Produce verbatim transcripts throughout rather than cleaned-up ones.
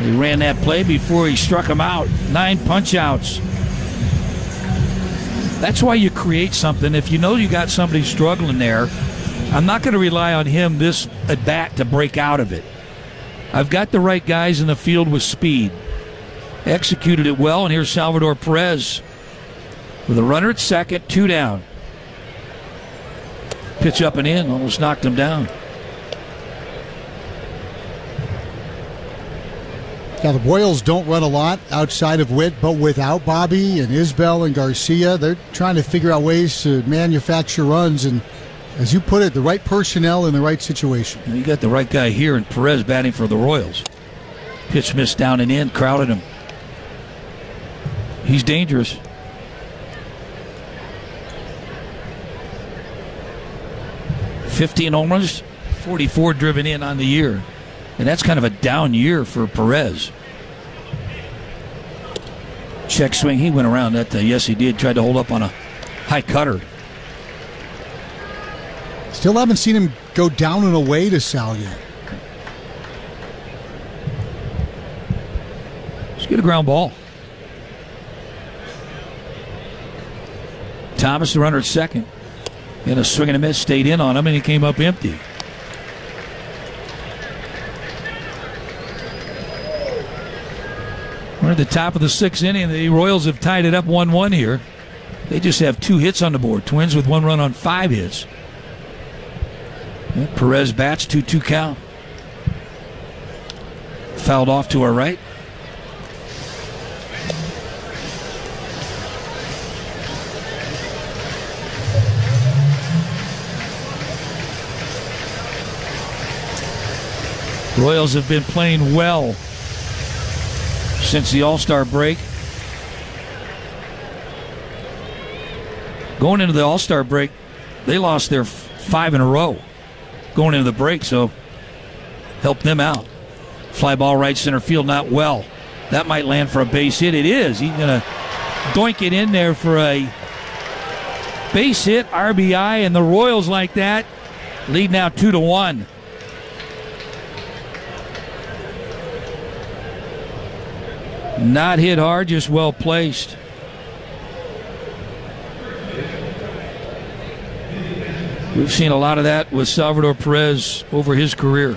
He ran that play before he struck him out. Nine punch-outs. That's why you create something. If you know you got somebody struggling there, I'm not going to rely on him this at bat to break out of it. I've got the right guys in the field with speed. Executed it well, and here's Salvador Perez with a runner at second, two down. Pitch up and in, almost knocked him down. Now, the Royals don't run a lot outside of Witt, but without Bobby and Isbell and Garcia, they're trying to figure out ways to manufacture runs and, as you put it, the right personnel in the right situation. You got the right guy here, and Perez batting for the Royals. Pitch missed down and in, crowded him. He's dangerous. fifteen home runs, forty-four driven in on the year. And that's kind of a down year for Perez. Check swing, he went around that. Uh, yes, he did. Tried to hold up on a high cutter. Still haven't seen him go down and away to Sal yet. Let's get a ground ball. Thomas, the runner at second. And a swing and a miss, stayed in on him, and he came up empty. We're at the top of the sixth inning. The Royals have tied it up one one here. They just have two hits on the board. Twins with one run on five hits. Yeah, Perez bats, two two count. Fouled off to our right. Royals have been playing well since the All-Star break. Going into the All-Star break, they lost their f- five in a row going into the break, so helped them out. Fly ball right center field, not well. That might land for a base hit. It is. He's going to doink it in there for a base hit, R B I, and the Royals like that lead now two to one. Not hit hard, just well placed. We've seen a lot of that with Salvador Perez over his career.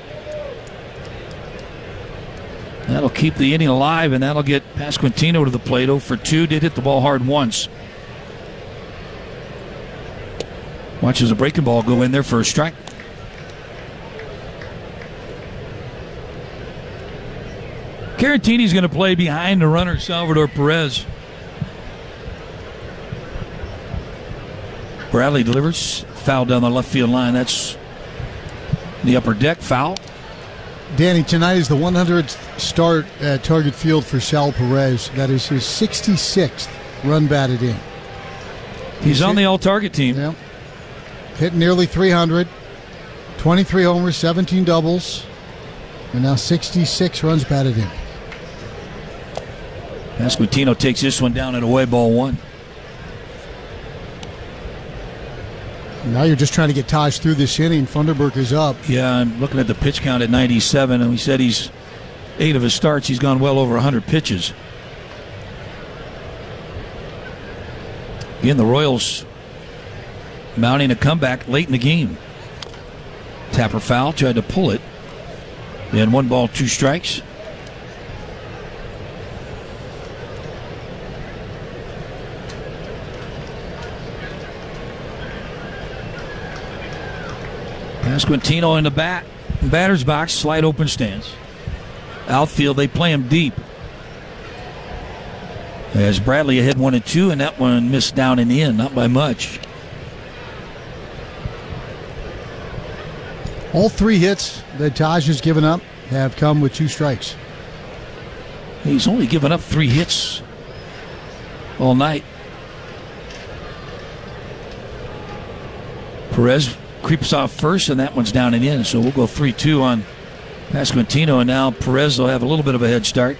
That'll keep the inning alive, and that'll get Pasquantino to the plate. oh for two, did hit the ball hard once. Watches a breaking ball go in there for a strike. Caratini's going to play behind the runner, Salvador Perez. Bradley delivers. Foul down the left field line. That's the upper deck foul. Danny, tonight is the one hundredth start at Target Field for Sal Perez. That is his sixty-sixth run batted in. He's, He's on hit, the all-target team. Yeah. Hit nearly three hundred. twenty-three homers, seventeen doubles. And now sixty-six runs batted in. Pasquantino takes this one down and away, ball one. Now you're just trying to get Taj through this inning. Funderburk is up. Yeah, I'm looking at the pitch count at ninety-seven, and we said he's eight of his starts. He's gone well over one hundred pitches. Again, the Royals mounting a comeback late in the game. Tapper foul, tried to pull it. Then one ball, two strikes. Pasquantino in the bat, batter's box, slide open stance. Outfield, they play him deep. As Bradley ahead one and two, and that one missed down and in, not by much. All three hits that Taj has given up have come with two strikes. He's only given up three hits all night. Perez creeps off first, and that one's down and in, so we'll go three two on Pasquantino, and now Perez will have a little bit of a head start.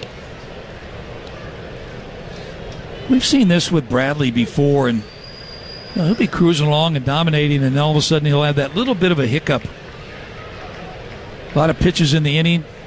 We've seen this with Bradley before, and you know, he'll be cruising along and dominating, and all of a sudden he'll have that little bit of a hiccup. A lot of pitches in the inning.